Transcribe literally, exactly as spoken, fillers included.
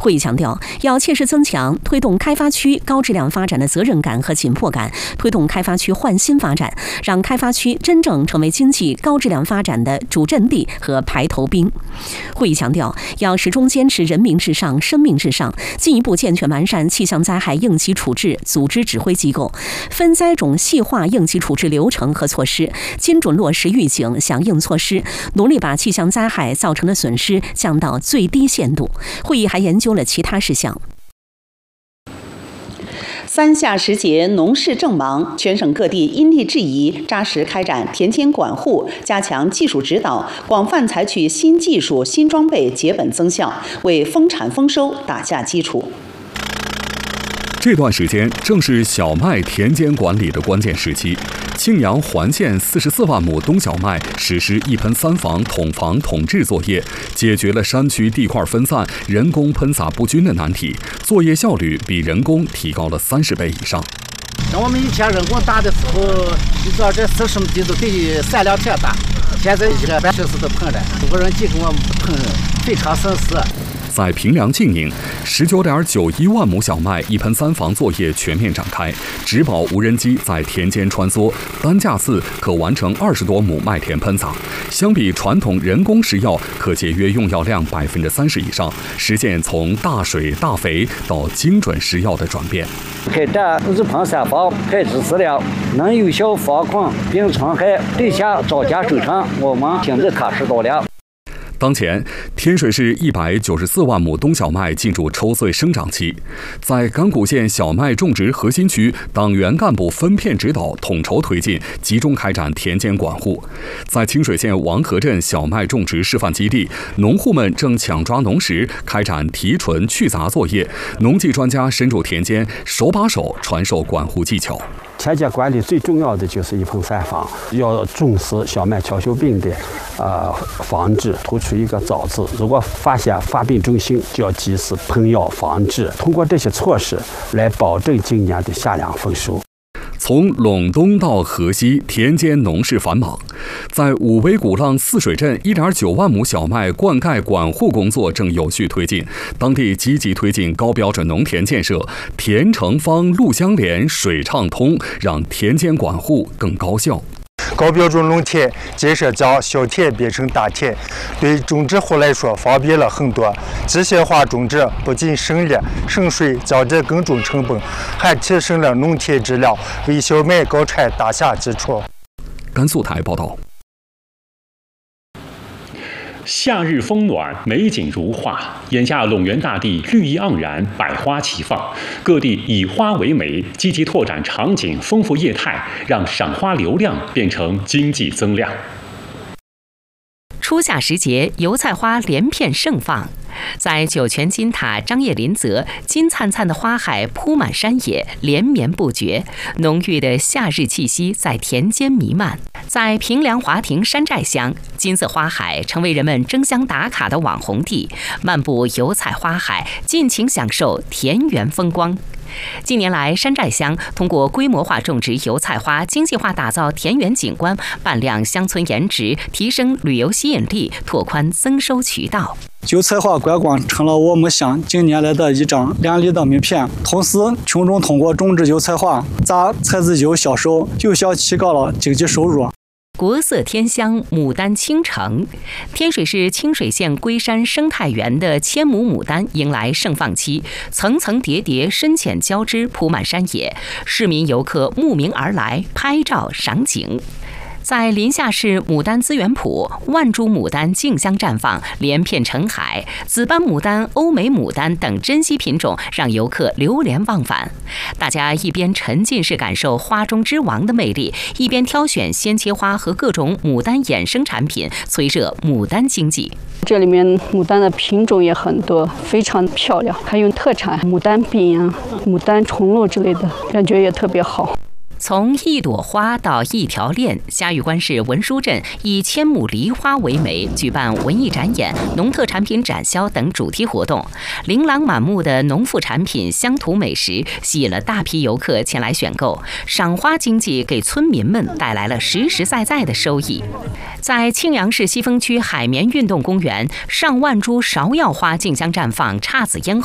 会议强调，要切实增强推动开发区高质量发展的责任感和紧迫感，推动开发区焕新发展，让开发区真正成为经济高质量发展的主阵地和排头兵。会议强调，要始终坚持人民至上、生命至上，进一步健全完善气象灾害应急处置组织指挥机构，分灾种细化应急处置流程和措施，精准落实预警响应措施，努力把气象灾害造成的损失降到最低限度。会议还研究了其他事项。三夏时节，农事正忙，全省各地因地制宜，扎实开展田间管护，加强技术指导，广泛采取新技术、新装备，结本增效，为丰产丰收打下基础。 这段时间正是小麦田间管理的关键时期。庆阳环县四十四万亩冬小麦实施一喷三防统防统治作业，解决了山区地块分散、人工喷洒不均的难题，作业效率比人工提高了三十倍以上。 像我们以前人工打的时候，你知道这四十亩地都得三辆车打，现在一个半小时都喷了，无人机给我们喷，非常省事。 在平凉静宁，十九点九一万亩小麦一喷三防作业全面展开，植保无人机在田间穿梭，单架次可完成二十多亩麦田喷洒。相比传统人工施药，可节约用药量百分之三十以上，实现从大水大肥到精准施药的转变。 开展日喷三防配置资料，能有效防控并传开对下造价收成，我们听得踏实多了。 当前，天水市一百九十四万亩冬小麦进入抽穗生长期，在钢谷县小麦种植核心区，党员干部分片指导、统筹推进，集中开展田间管护。在清水县王河镇小麦种植示范基地，农户们正抢抓农时，开展提纯去杂作业，农技专家深入田间，手把手传授管护技巧。 田间管理最重要的就是一喷三防，要重视小麦翘锈病的呃防治，突出一个早字。如果发现发病中心，就要及时喷药防治。通过这些措施来保证今年的夏粮丰收。 从陇东到河西，田间农事繁忙。在五威古浪泗水镇，一点九万亩小麦灌溉管护工作正有序推进。当地积极推进高标准农田建设，田成方、路相连、水畅通，让田间管护更高效。 高标准农田建设将小田变成大田，对种植户来说方便了很多。机械化种植不仅省力省水，降低耕种成本，还提升了农田质量，为小麦高产打下基础。 甘肃台报道。 夏日风暖，美景如画。眼下陇源大地绿意盎然，百花齐放，各地以花为媒，积极拓展场景，丰富业态，让赏花流量变成经济增量。 初夏时节，油菜花连片盛放。在酒泉金塔、张掖林泽，金灿灿的花海铺满山野，连绵不绝，浓郁的夏日气息在田间弥漫。在平凉华亭山寨乡，金色花海成为人们争相打卡的网红地，漫步油菜花海，尽情享受田园风光。近年来，山寨乡通过规模化种植油菜花，经济化打造田园景观，扮亮乡村颜值，提升旅游吸引力，拓宽增收渠道。 油菜花观光成了我们乡近年来的一张亮丽的名片。同时，群众通过种植油菜花、榨菜籽油销售，有效提高了经济收入。 国色天香，牡丹倾城。天水市清水县龟山生态园的千亩牡丹迎来盛放期，层层叠叠、深浅交织，铺满山野，市民游客慕名而来，拍照赏景。在临夏市牡丹资源圃，万株牡丹竞相绽放，连片成海。紫斑牡丹、欧美牡丹等珍稀品种让游客流连忘返。大家一边沉浸式感受花中之王的魅力，一边挑选鲜切花和各种牡丹衍生产品，催热牡丹经济。 这里面牡丹的品种也很多，非常漂亮，还有特产牡丹饼啊、牡丹重露之类的，感觉也特别好。 从一朵花到一条链，嘉峪关市文殊镇以千亩梨花为媒，举办文艺展演、农特产品展销等主题活动。琳琅满目的农副产品、乡土美食吸引了大批游客前来选购，赏花经济给村民们带来了实实在在的收益。在庆阳市西峰区海绵运动公园，上万株芍药花竞相绽放，姹紫嫣红。